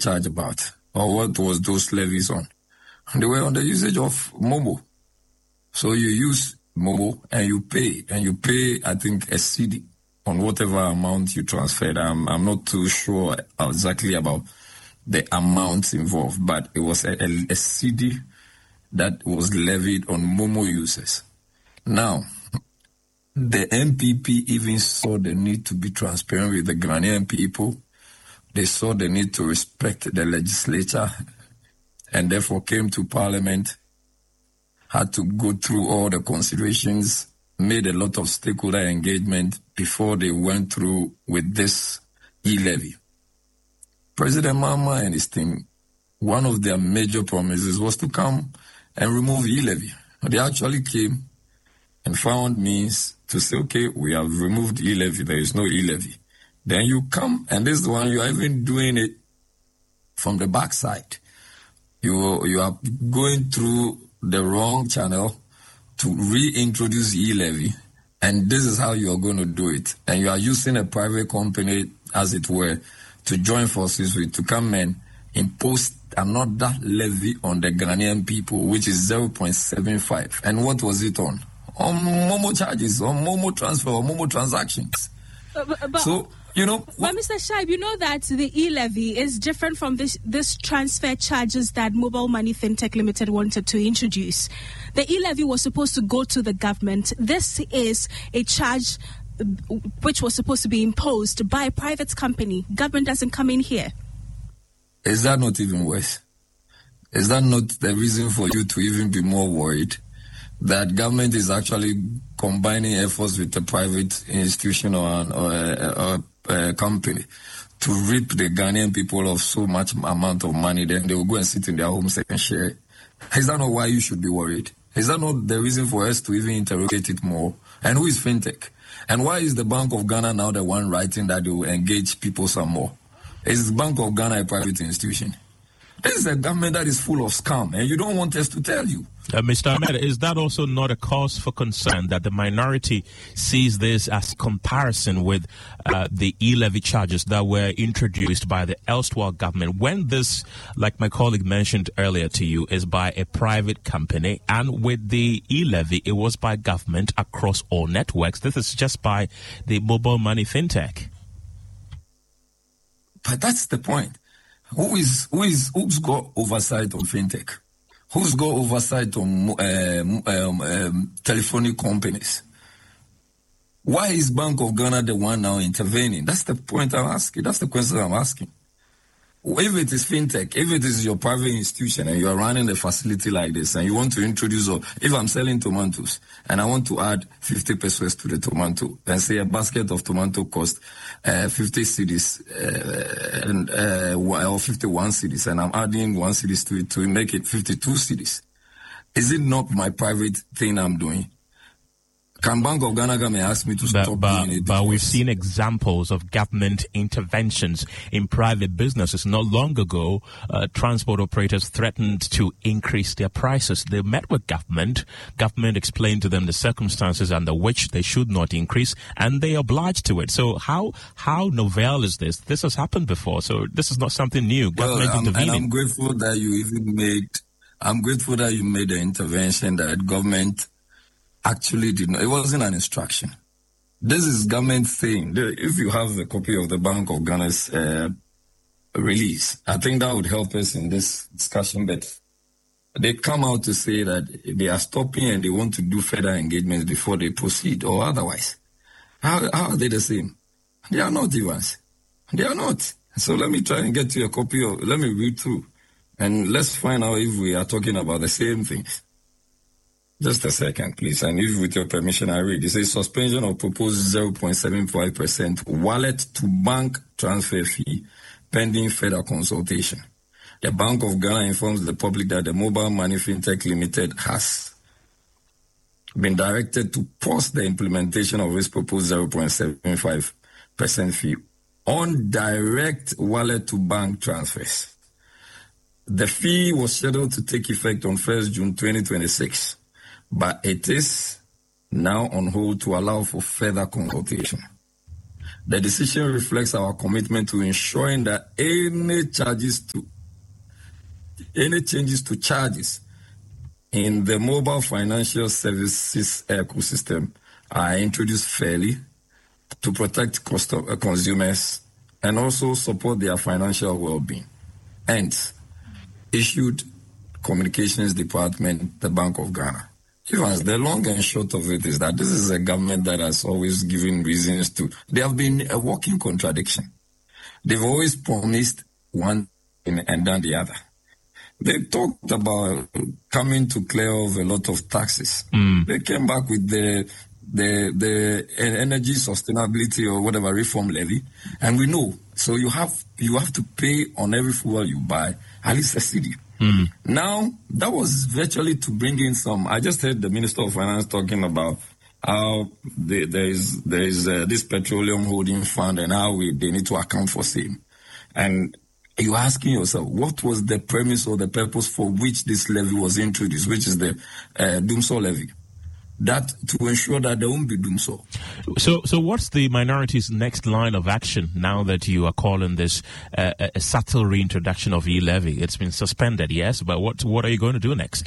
charge about? Or what was those levies on? They were on the usage of Momo. So you use Momo and you pay, I think, a CD on whatever amount you transferred. I'm not too sure exactly about the amounts involved, but it was a CD that was levied on Momo users. Now, the MPP even saw the need to be transparent with the Ghanaian people. They saw the need to respect the legislature and therefore came to Parliament, had to go through all the considerations, made a lot of stakeholder engagement before they went through with this e-levy. President Mahama and his team, one of their major promises was to come and remove e-levy. They actually came and found means to say, okay, we have removed e-levy, there is no e-levy. Then you come, and this one, you are even doing it from the backside. You are going through the wrong channel to reintroduce e-levy, and this is how you are going to do it. And you are using a private company, as it were, to join forces with, to come and impose another levy on the Ghanaian people, which is 0.75. And what was it on? On Momo charges, on Momo transfer, on Momo transactions. So, you know... But Mr. Shaib, you know that the e-levy is different from this transfer charges that Mobile Money Fintech Limited wanted to introduce. The e-levy was supposed to go to the government. This is a charge which was supposed to be imposed by a private company. Government doesn't come in here. Is that not even worse? Is that not the reason for you to even be more worried that government is actually combining efforts with a private institution or a company to reap the Ghanaian people of so much amount of money, then they will go and sit in their homes and share it? Is that not why you should be worried? Is that not the reason for us to even interrogate it more? And who is fintech? And why is the Bank of Ghana now the one writing that they will engage people some more? Is the Bank of Ghana a private institution? This is a government that is full of scam, and you don't want us to tell you. Mr. Ahmed, is that also not a cause for concern that the minority sees this as comparison with the e-levy charges that were introduced by the erstwhile government, when this, like my colleague mentioned earlier to you, is by a private company, and with the e-levy, it was by government across all networks. This is just by the Mobile Money Fintech. But that's the point. Who's got oversight on fintech? Who's got oversight on telephonic companies? Why is Bank of Ghana the one now intervening? That's the point I'm asking. That's the question I'm asking. If it is fintech, if it is your private institution and you are running a facility like this and you want to introduce, or if I'm selling tomatoes and I want to add 50 pesos to the tomato and say a basket of tomato costs 50 cedis or 51 cedis, and I'm adding 1 cedis to it to make it 52 cedis, is it not my private thing I'm doing? Can Bank of Ghana come and ask me to stop doing it? But we've seen examples of government interventions in private businesses. Not long ago, transport operators threatened to increase their prices. They met with government. Government explained to them the circumstances under which they should not increase, and they obliged to it. So how novel is this? This has happened before, so this is not something new. Government intervening. And I'm grateful that you even made the intervention that government actually did not. It wasn't an instruction. This is government thing. If you have a copy of the Bank of Ghana's release, I think that would help us in this discussion. But they come out to say that they are stopping and they want to do further engagements before they proceed or otherwise. How are they the same? They are not Evans. They are not. So let me try and get you a copy of, let me read through and let's find out if we are talking about the same things. Just a second, please. And if with your permission, I read. It says suspension of proposed 0.75% wallet-to-bank transfer fee pending further consultation. The Bank of Ghana informs the public that the Mobile Money Fintech Limited has been directed to pause the implementation of its proposed 0.75% fee on direct wallet-to-bank transfers. The fee was scheduled to take effect on 1st June 2026. But it is now on hold to allow for further consultation. The decision reflects our commitment to ensuring that any changes to charges in the mobile financial services ecosystem are introduced fairly to protect consumers and also support their financial well-being. Hence, issued Communications Department, the Bank of Ghana. Evans, the long and short of it is that this is a government that has always given reasons to. They have been a walking contradiction. They've always promised one thing and done the other. They talked about coming to clear off a lot of taxes. They came back with the energy sustainability or whatever reform levy, and we know. So you have to pay on every fuel you buy at least a cedi. Now, that was virtually to bring in some. I just heard the Minister of Finance talking about how there is this petroleum holding fund and how they need to account for same. And you're asking yourself, what was the premise or the purpose for which this levy was introduced, which is the Dumsor levy? That to ensure that there won't be Dumsor. So what's the minority's next line of action now that you are calling this a subtle reintroduction of e-levy? It's been suspended, yes, but what are you going to do next?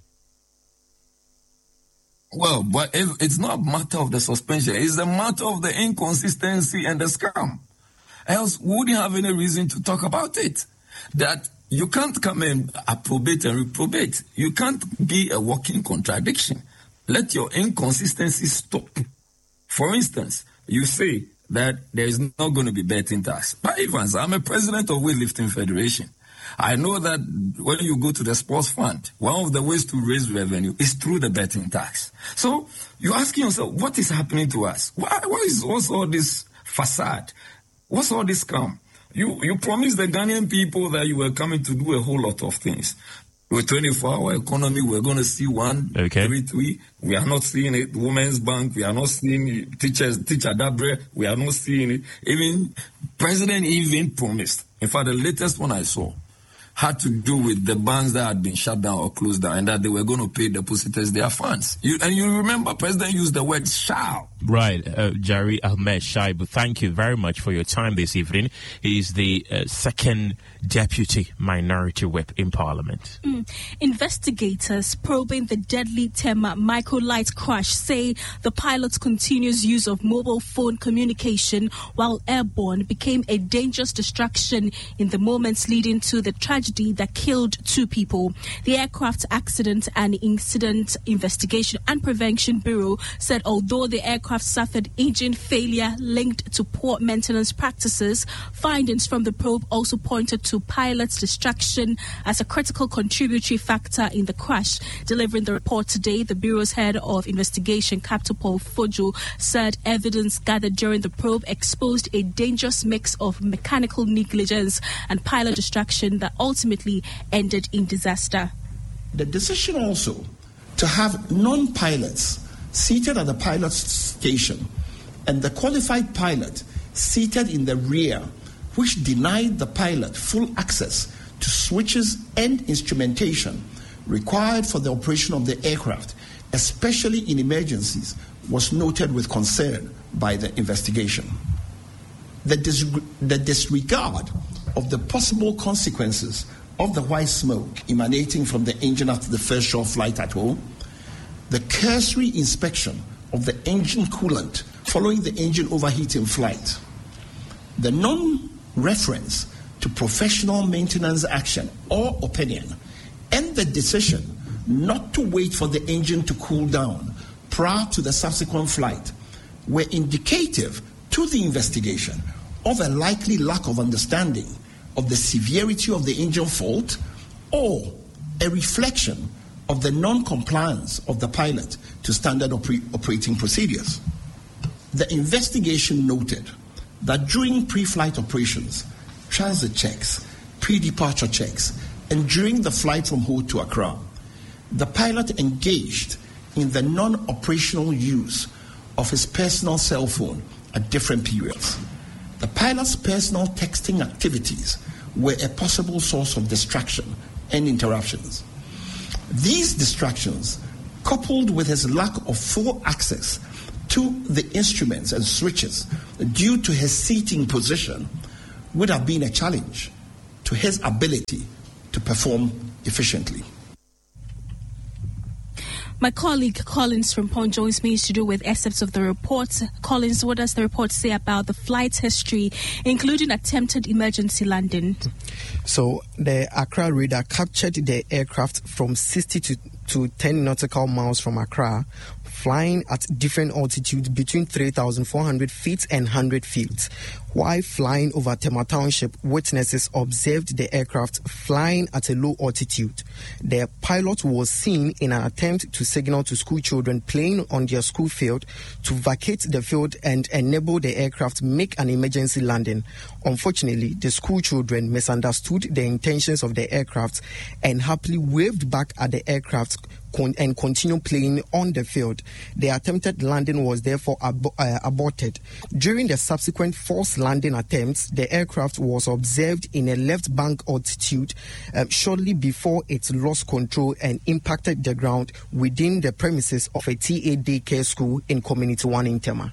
Well, but it's not a matter of the suspension. It's a matter of the inconsistency and the scam. Else, we wouldn't have any reason to talk about it. That you can't come and approbate and reprobate. You can't be a walking contradiction. Let your inconsistency stop. For instance, you say that there is not going to be betting tax. But Evans, I'm a president of Weightlifting Federation. I know that when you go to the sports fund, one of the ways to raise revenue is through the betting tax. So you're asking yourself, what is happening to us? What's all this facade? What's all this scam? You promised the Ghanaian people that you were coming to do a whole lot of things. With 24-hour economy, we're going to see 133. We are not seeing it. Women's Bank, we are not seeing it. Teacher Dabre, we are not seeing it. Even President promised. In fact, the latest one I saw had to do with the banks that had been shut down or closed down and that they were going to pay depositors their funds. And you remember President used the word shall. Right. Jari Ahmed Shaibu, thank you very much for your time this evening. He is the second deputy minority whip in Parliament. Investigators probing the deadly Tema microlight crash say the pilot's continuous use of mobile phone communication while airborne became a dangerous distraction in the moments leading to the tragedy that killed 2 people. The Aircraft Accident and Incident Investigation and Prevention Bureau said although the aircraft suffered engine failure linked to poor maintenance practices, findings from the probe also pointed to pilot's distraction as a critical contributory factor in the crash. Delivering the report today, the Bureau's head of investigation, Captain Paul Fojo, said evidence gathered during the probe exposed a dangerous mix of mechanical negligence and pilot distraction that ultimately ended in disaster. The decision also to have non-pilots seated at the pilot's station and the qualified pilot seated in the rear, which denied the pilot full access to switches and instrumentation required for the operation of the aircraft, especially in emergencies, was noted with concern by the investigation. The disregard of the possible consequences of the white smoke emanating from the engine after the first short flight at home, the cursory inspection of the engine coolant following the engine overheat in flight, the non-reference to professional maintenance action or opinion, and the decision not to wait for the engine to cool down prior to the subsequent flight were indicative to the investigation of a likely lack of understanding of the severity of the engine fault or a reflection of the non-compliance of the pilot to standard operating procedures. The investigation noted that during pre-flight operations, transit checks, pre-departure checks, and during the flight from Ho to Accra, the pilot engaged in the non-operational use of his personal cell phone at different periods. The pilot's personal texting activities were a possible source of distraction and interruptions. These distractions, coupled with his lack of full access to the instruments and switches due to his seating position would have been a challenge to his ability to perform efficiently. My colleague Collins Frimpong joins me to do with excerpts of the report. Collins, what does the report say about the flight history, including attempted emergency landing? So the Accra radar captured the aircraft from 60 to 10 nautical miles from Accra, flying at different altitudes between 3,400 feet and 100 feet. While flying over Tema Township, witnesses observed the aircraft flying at a low altitude. The pilot was seen in an attempt to signal to school children playing on their school field to vacate the field and enable the aircraft make an emergency landing. Unfortunately, the school children misunderstood the intentions of the aircraft and happily waved back at the aircraft and continued playing on the field. The attempted landing was therefore aborted. During the subsequent forced landing attempts, the aircraft was observed in a left bank altitude shortly before it lost control and impacted the ground within the premises of a TA daycare school in Community 1 in Tema.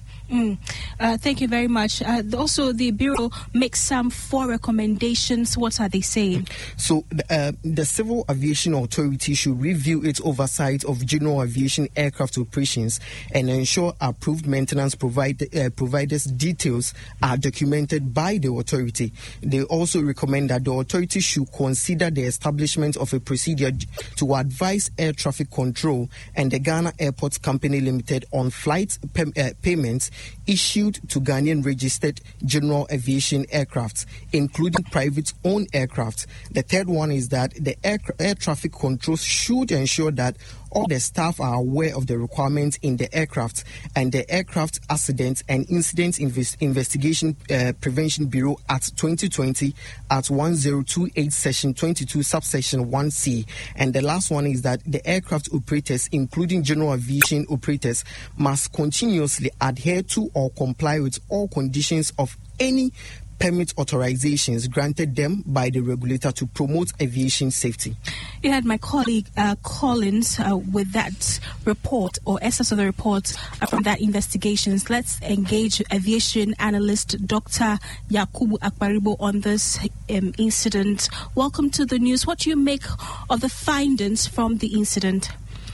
Thank you very much. Also, the Bureau makes some 4 recommendations. What are they saying? So, the Civil Aviation Authority should review its oversight of general aviation aircraft operations and ensure approved maintenance providers' details are documented by the authority. They also recommend that the authority should consider the establishment of a procedure to advise Air Traffic Control and the Ghana Airports Company Limited on flight payments issued to Ghanaian registered general aviation aircrafts, including private-owned aircraft. The third one is that the air traffic controls should ensure that all the staff are aware of the requirements in the aircraft, and the Aircraft Accident and Incident Investigation Prevention Bureau Act 2020 at 1028 Section 22 Subsection 1C. And the last one is that the aircraft operators, including general aviation operators, must continuously adhere to or comply with all conditions of any permit authorizations granted them by the regulator to promote aviation safety. You had my colleague Collins with that report or essence of the report from that investigations. Let's engage aviation analyst Dr. Yakubu Akparibo on this incident. Welcome to the news. What do you make of the findings from the incident?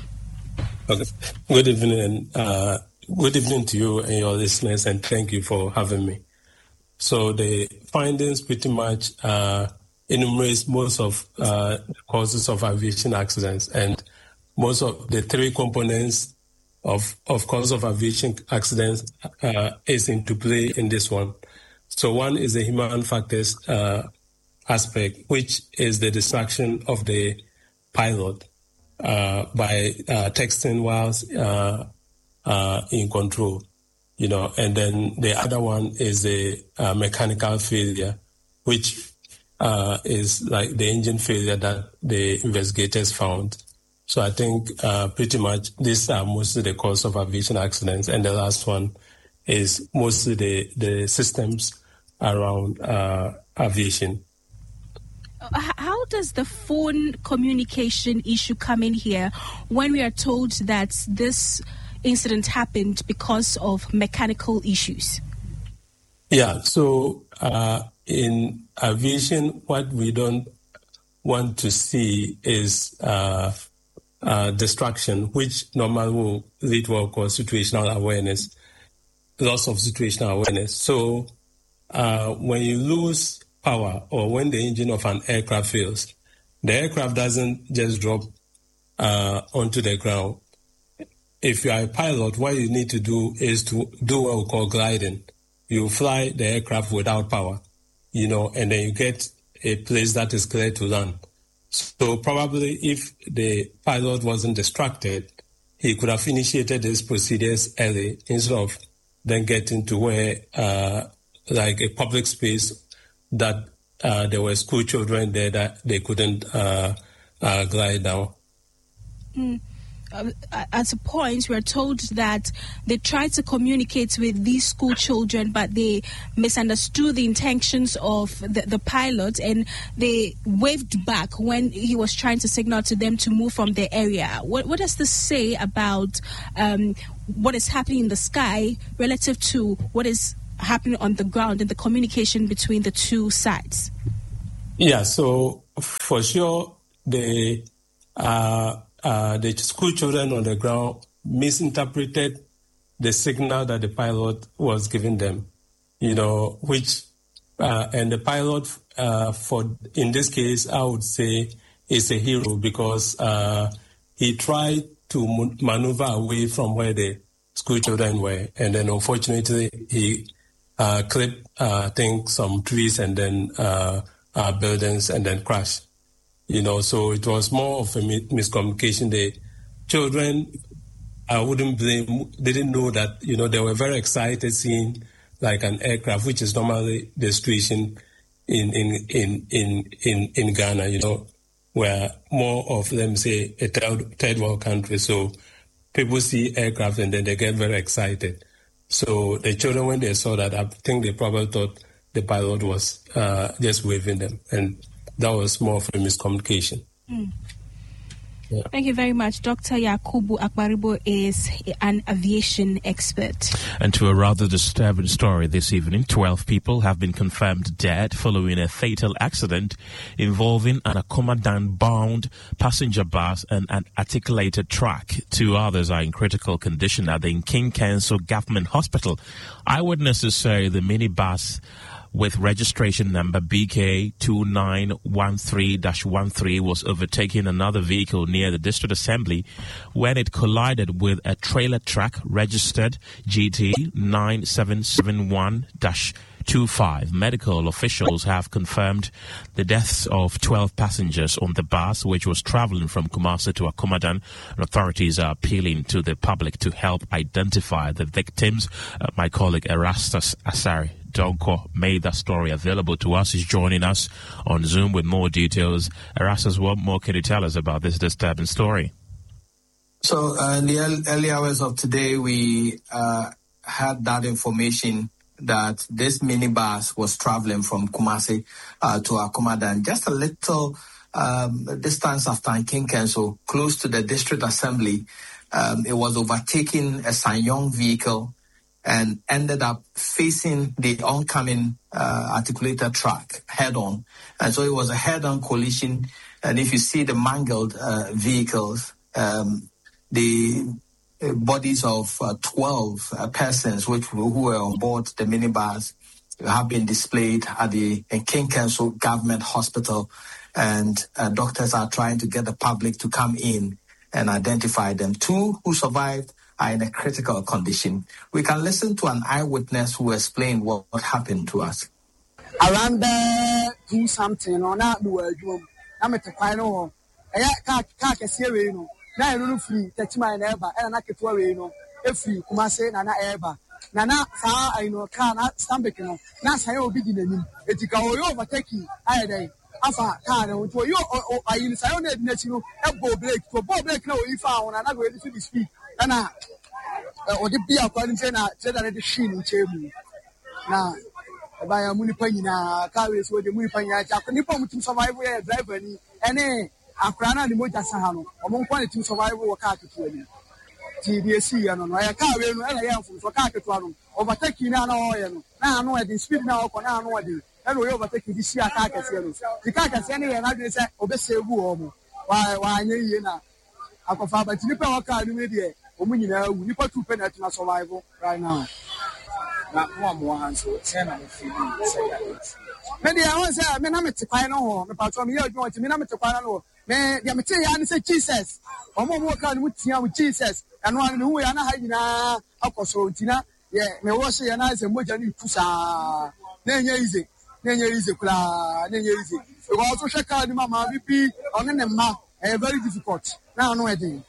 Okay. Good evening, good evening to you and your listeners, and thank you for having me. So the findings pretty much enumerates most of the causes of aviation accidents, and most of the 3 components of causes of aviation accidents is into play in this one. So one is the human factors aspect, which is the distraction of the pilot by texting whilst in control. And then the other one is the mechanical failure, which is like the engine failure that the investigators found. So I think pretty much these are mostly the cause of aviation accidents. And the last one is mostly the systems around aviation. How does the phone communication issue come in here when we are told that this incident happened because of mechanical issues? Yeah, so in aviation, what we don't want to see is distraction, which normally will lead to what we call situational awareness, loss of situational awareness. So when you lose power or when the engine of an aircraft fails, the aircraft doesn't just drop onto the ground. If you are a pilot, what you need to do is to do what we call gliding. You fly the aircraft without power, and then you get a place that is clear to land. So probably if the pilot wasn't distracted, he could have initiated these procedures early instead of then getting to where, like a public space that there were school children there that they couldn't glide down. at a point, we're told that they tried to communicate with these school children, but they misunderstood the intentions of the pilot, and they waved back when he was trying to signal to them to move from their area. What does this say about what is happening in the sky relative to what is happening on the ground and the communication between the two sides? Yeah, so for sure, the school children on the ground misinterpreted the signal that the pilot was giving them, which, and the pilot, in this case, I would say is a hero because he tried to maneuver away from where the school children were. And then unfortunately, he clipped, I think, some trees and then buildings and then crashed. So it was more of a miscommunication. The children, I wouldn't blame, they didn't know that, they were very excited seeing like an aircraft, which is normally the situation in Ghana, where more of them say a third world country. So people see aircraft and then they get very excited. So the children, when they saw that, I think they probably thought the pilot was just waving them. And that was more of a miscommunication. Yeah. Thank you very much. Dr. Yakubu Akparibo is an aviation expert. And to a rather disturbing story this evening, 12 people have been confirmed dead following a fatal accident involving an Akumadan-bound passenger bus and an articulated truck. 2 others are in critical condition at the Nkinkenso Government Hospital. Eyewitnesses say the minibus with registration number BK2913-13 was overtaking another vehicle near the district assembly when it collided with a trailer truck registered GT 9771-25. Medical officials have confirmed the deaths of 12 passengers on the bus, which was traveling from Kumasi to Akumadan. Authorities are appealing to the public to help identify the victims. My colleague Erastus Asari Donko made that story available to us. He's joining us on Zoom with more details. Erastus, what more can you tell us about this disturbing story? So in the early hours of today, we had that information that this minibus was traveling from Kumasi to Akumadan, just a little distance after Nkinkenso, close to the district assembly. It was overtaking a Sanyong vehicle and ended up facing the oncoming articulated truck head-on. And so it was a head-on collision. And if you see the mangled vehicles, the bodies of 12 persons who were on board the minibus have been displayed at the Nkinkenso Government Hospital. And doctors are trying to get the public to come in and identify them. 2 who survived are in a critical condition. We can listen to an eyewitness who explained what happened to us. Around 2 something or not the word I'm at the final. I can't see you. Now I don't free, touch my neighbor, and I get away, if you come say, Nana Eba. Nana, I know, can't stand back. Now I will be the It's go overtaking. I day. Afa car no to you I inside on the net you elbow break to ball break now if I want to go to the speed and or the be according to na said that the shin in chemu na by a muni panina carries with the muni panya ni pom to survive where driver ni ene akrana ni moja sahano omon kwa to survive wo car to ni TDC ya no ya car we no ene ya fu so car to no overtaking na no ye no na no the speed na o na no the and we overtake this year car kasiano the car kasiano ya na dey say obesebu omo wa anye na akofa ba tinipa wa car no dey omu nyina wu nipa 2 penalty na survival right now na mo hanso say na feel me dey I say me na me tekwan no ho me patro me adwo me na me tekwan no me dia me te ya ni say Jesus omo mo car no tia with Jesus eno an hu ya na ha nyina akoso ntina ye me wo se ya na say moja ni tusa na nya easy kula nenye easy we also check out the mama bibi on ne ma very difficult now no edin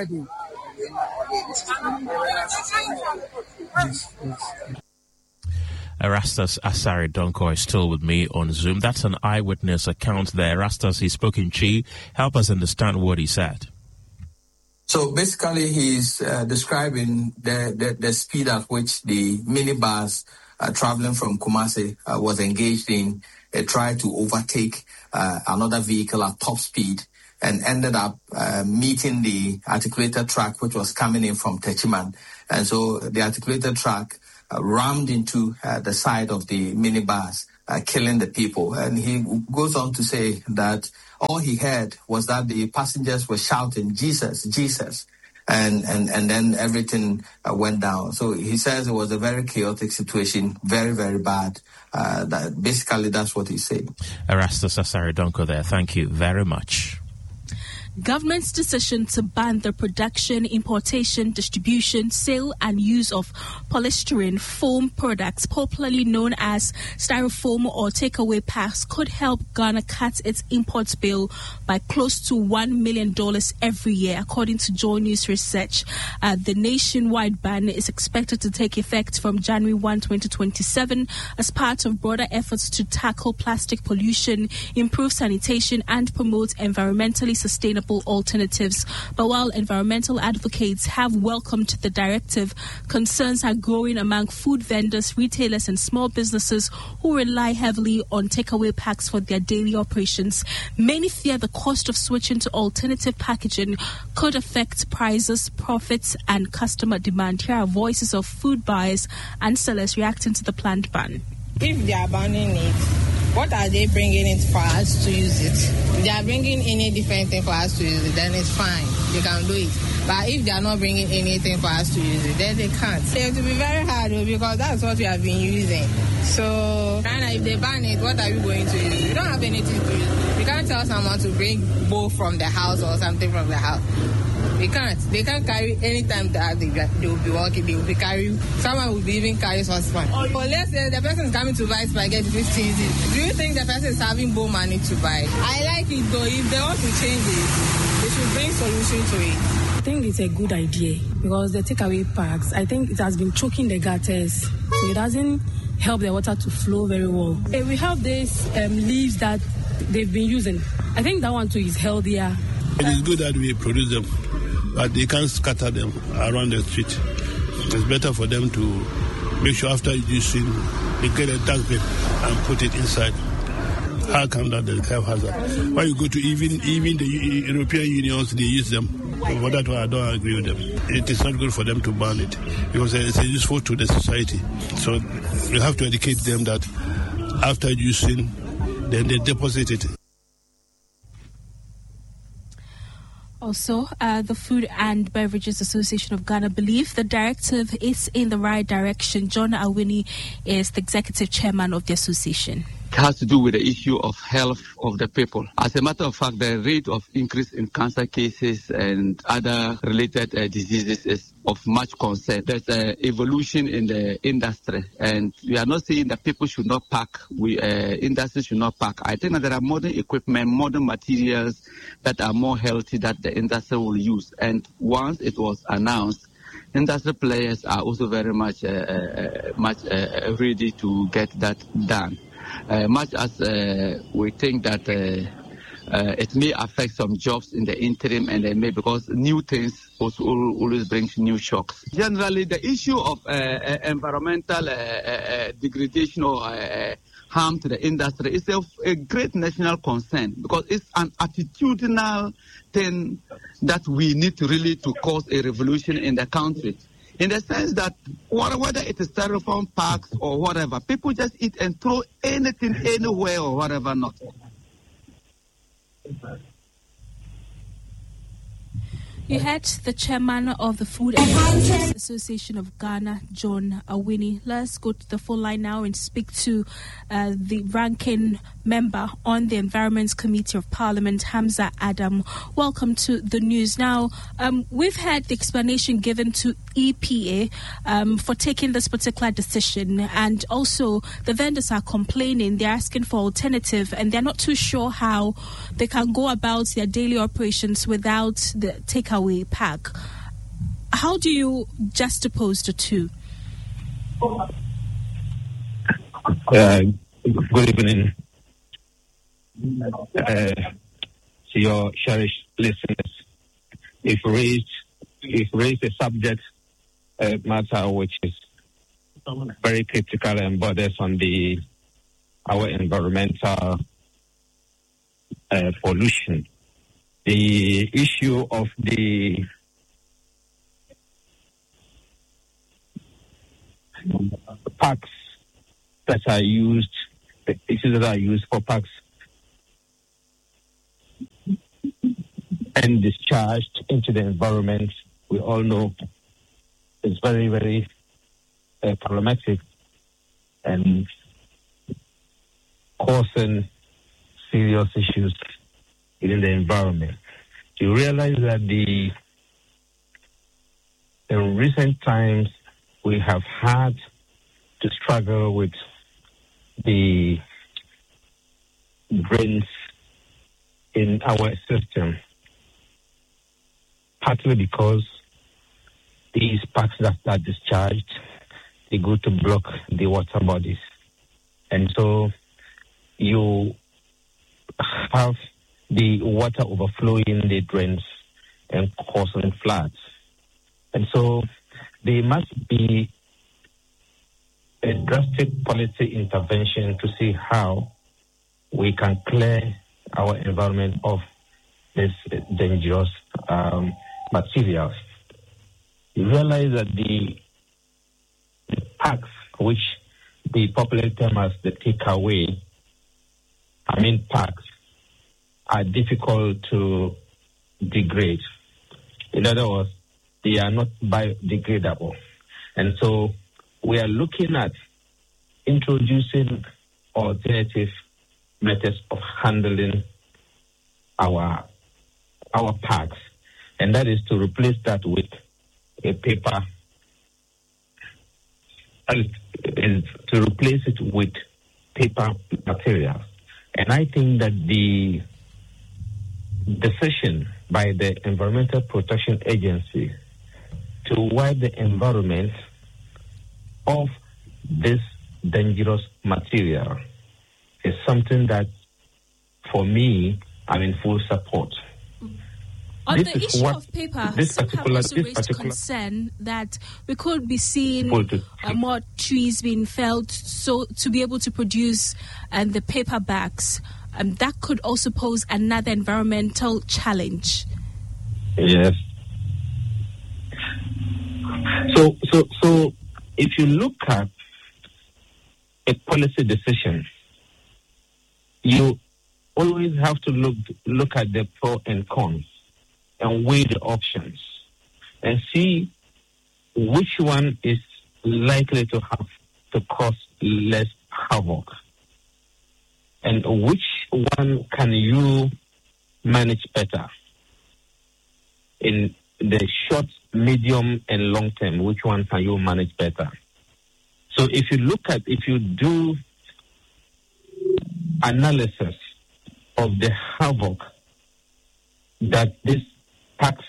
Erastus Asari Donko is still with me on Zoom. That's an eyewitness account there. Erastus, he spoke in Chi. Help us understand what he said. So basically, he's describing the speed at which the minibus traveling from Kumasi was engaged in a try to overtake another vehicle at top speed and ended up meeting the articulated truck which was coming in from Techiman. And so the articulated truck rammed into the side of the minibus, killing the people. And he goes on to say that all he heard was that the passengers were shouting, "Jesus, Jesus." And then everything went down. So he says it was a very chaotic situation, very, very bad. Basically, that's what he's saying. Erastus Asare-Donkor there. Thank you very much. Government's decision to ban the production, importation, distribution, sale and use of polystyrene foam products, popularly known as styrofoam or takeaway packs, could help Ghana cut its imports bill by close to $1 million every year, according to Joy News research. The nationwide ban is expected to take effect from January 1, 2027 as part of broader efforts to tackle plastic pollution, improve sanitation and promote environmentally sustainable alternatives. But while environmental advocates have welcomed the directive, concerns are growing among food vendors, retailers and small businesses who rely heavily on takeaway packs for their daily operations. Many fear the cost of switching to alternative packaging could affect prices, profits and customer demand. Here are voices of food buyers and sellers reacting to the planned ban. If they are banning it, what are they bringing in for us to use it? If they are bringing any different thing for us to use it, then it's fine. They can do it. But if they are not bringing anything for us to use it, then they can't. It will be very hard because that's what we have been using. So, if they ban it, what are we going to use? We don't have anything to use. We can't tell someone to bring both from the house or something from the house. They can't. They can't carry any time that they will be working. They will be carrying. Someone will be even carrying husband. Or let's say the person is coming to buy spaghetti 15. Do you think the person is having more money to buy? I like it though. If they want to change it, they should bring solution to it. I think it's a good idea because the takeaway packs, I think it has been choking the gutters, so it doesn't help the water to flow very well. We have these leaves that they've been using. I think that one too is healthier. It is good that we produce them, but they can't scatter them around the street. It's better for them to make sure after using, they get a dustbin and put it inside. How come that they have hazard? Why you go to even the European unions, they use them. For that one, I don't agree with them. It is not good for them to ban it because it's useful to the society. So you have to educate them that after using, then they deposit it. Also, the Food and Beverages Association of Ghana believe the directive is in the right direction. John Awini is the executive chairman of the association. It has to do with the issue of health of the people. As a matter of fact, the rate of increase in cancer cases and other related diseases is of much concern. There's an evolution in the industry, and we are not saying that people should not pack, industry should not pack. I think that there are modern equipment, modern materials that are more healthy that the industry will use. And once it was announced, industry players are also very much ready to get that done. Much as we think that it may affect some jobs in the interim, and may because new things also always brings new shocks. Generally, the issue of environmental degradation or harm to the industry is a great national concern because it's an attitudinal thing that we need really to cause a revolution in the country. In the sense that whether it is styrofoam packs or whatever, people just eat and throw anything anywhere or whatever not. You heard the chairman of the Food and Beverages Association of Ghana, John Awini. Let's go to the phone line now and speak to the ranking member on the Environment Committee of Parliament, Hamza Adam. Welcome to the news. Now, we've had the explanation given to EPA for taking this particular decision, and also the vendors are complaining. They're asking for alternative, and they're not too sure how they can go about their daily operations without the takeaway pack. How do you juxtapose the two? Good evening to your cherished listeners. You've raised raised a subject matter which is very critical and borders on our environmental pollution. The issue of the packs that are used, the issues that are used for packs and discharged into the environment, we all know is very, very problematic and causing serious issues in the environment. You realize that in recent times we have had to struggle with the drains in our system, partly because these packs that are discharged, they go to block the water bodies. And so you have the water overflowing the drains and causing floods. And so there must be a drastic policy intervention to see how we can clear our environment of this dangerous materials. You realize that the packs, which the popular term as the takeaway, packs, are difficult to degrade. In other words, they are not biodegradable. And so we are looking at introducing alternative methods of handling our packs, and that is to replace that with a paper, and to replace it with paper material. And I think that the decision by the Environmental Protection Agency to wipe the environment of this dangerous material is something that, for me, I'm in full support. On the issue of paper, some have also raised concern that we could be seeing more trees being felled so to be able to produce the paper bags. That could also pose another environmental challenge. Yes. So if you look at a policy decision, you always have to look at the pros and cons and weigh the options and see which one is likely to cause less havoc and which one can you manage better in the short, medium, and long term. Which one can you manage better? So if you do analysis of the havoc that these packs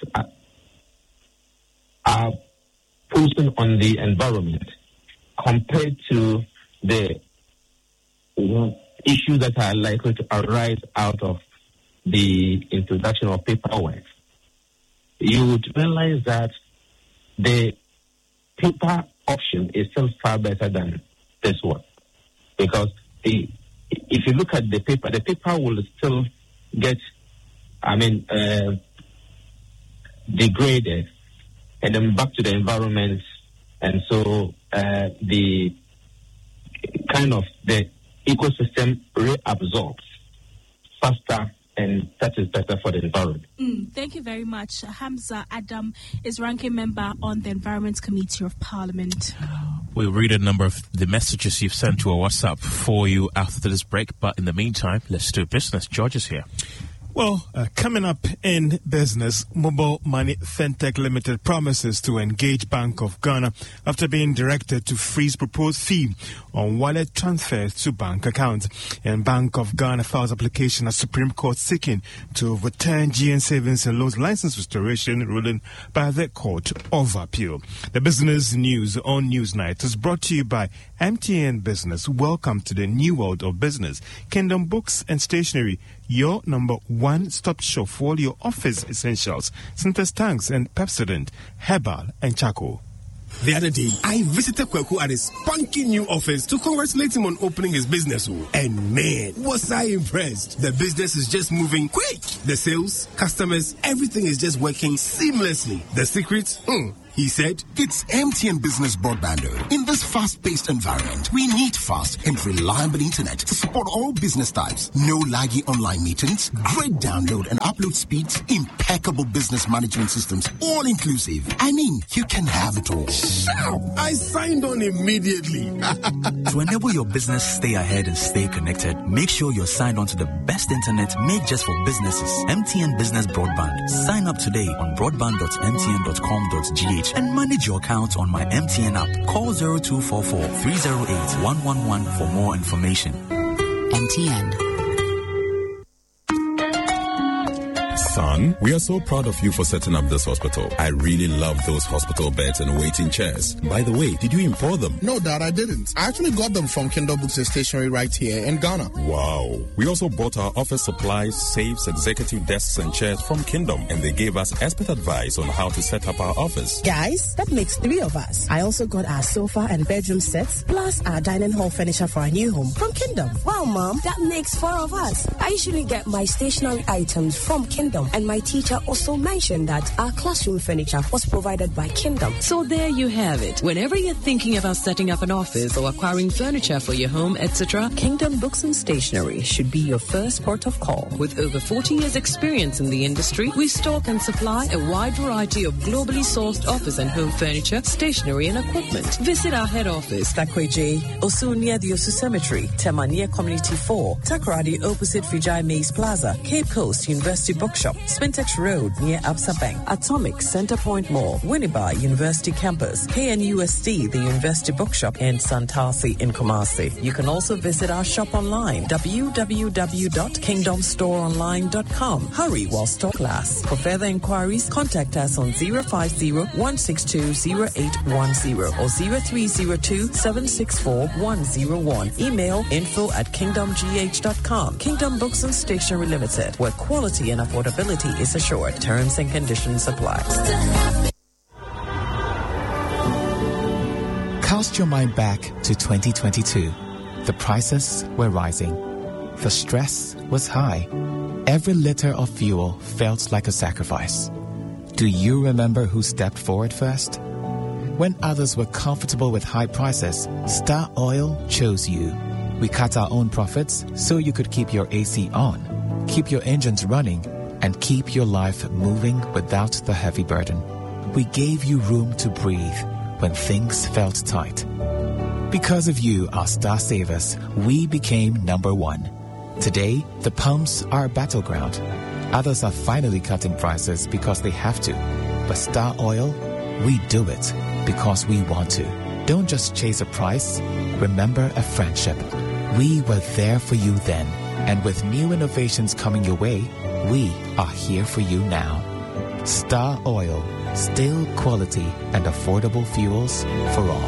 are posing on the environment compared to the issues that are likely to arise out of the introduction of paperwork, you would realize that the paper option is still far better than this one. Because if you look at the paper will still get, degraded and then back to the environment. And so the ecosystem reabsorbs faster, and that is better for the environment. Thank you very much. Hamza Adam is ranking member on the Environment Committee of Parliament. We'll read a number of the messages you've sent to our WhatsApp for you after this break, but in the meantime, let's do business. George is here. Well, coming up in business, Mobile Money Fintech Limited promises to engage Bank of Ghana after being directed to freeze proposed fee on wallet transfers to bank accounts. And Bank of Ghana files application at Supreme Court seeking to overturn GN Savings and Loans license restoration ruling by the Court of Appeal. The business news on Newsnight is brought to you by MTN Business, welcome to the new world of business. Kingdom Books and Stationery, your number one-stop shop for all your office essentials, Synthesis tanks and Pepsodent, Herbal and Charcoal. The other day, I visited Kweku at his spunky new office to congratulate him on opening his business. And man, was I impressed. The business is just moving quick. The sales, customers, everything is just working seamlessly. The secret? He said, it's MTN Business Broadband. In this fast-paced environment, we need fast and reliable internet to support all business types. No laggy online meetings, great download and upload speeds, impeccable business management systems, all inclusive. I mean, you can have it all. I signed on immediately. To enable your business stay ahead and stay connected, make sure you're signed on to the best internet made just for businesses. MTN Business Broadband. Sign up today on broadband.mtn.com.gh and manage your account on my MTN app. Call 0244 308 111 for more information. MTN. Son, we are so proud of you for setting up this hospital. I really love those hospital beds and waiting chairs. By the way, did you import them? No, Dad, I didn't. I actually got them from Kingdom Books and Stationery right here in Ghana. Wow. We also bought our office supplies, safes, executive desks and chairs from Kingdom, and they gave us expert advice on how to set up our office. Guys, that makes 3 of us. I also got our sofa and bedroom sets, plus our dining hall furniture for our new home from Kingdom. Wow, Mom, that makes 4 of us. I usually get my stationery items from Kingdom, and my teacher also mentioned that our classroom furniture was provided by Kingdom. So there you have it. Whenever you're thinking about setting up an office or acquiring furniture for your home, etc., Kingdom Books and Stationery should be your first port of call. With over 40 years experience in the industry, we stock and supply a wide variety of globally sourced office and home furniture, stationery and equipment. Visit our head office, Takweje, Osu near the Osu Cemetery, Temania Community 4, Takoradi opposite Vijay Mays Plaza, Cape Coast University Bookshop, Spintex Road near Absa Bank, Atomic Center Point Mall, Winneba University Campus, KNUST, the University Bookshop, and Santasi in Kumasi. You can also visit our shop online, www.kingdomstoreonline.com. Hurry while stock lasts. For further inquiries, contact us on 050-162-0810 or 0302-764-101. Email info@kingdomgh.com. Kingdom Books and Stationery Limited, where quality and affordability is assured. Terms and conditions apply. Cast your mind back to 2022. The prices were rising. The stress was high. Every liter of fuel felt like a sacrifice. Do you remember who stepped forward first? When others were comfortable with high prices, Star Oil chose you. We cut our own profits so you could keep your AC on, keep your engines running, and keep your life moving without the heavy burden. We gave you room to breathe when things felt tight. Because of you, our Star Savers, we became #1. Today, the pumps are a battleground. Others are finally cutting prices because they have to. But Star Oil, we do it because we want to. Don't just chase a price, remember a friendship. We were there for you then, and with new innovations coming your way, we are here for you now. Star Oil, still quality and affordable fuels for all.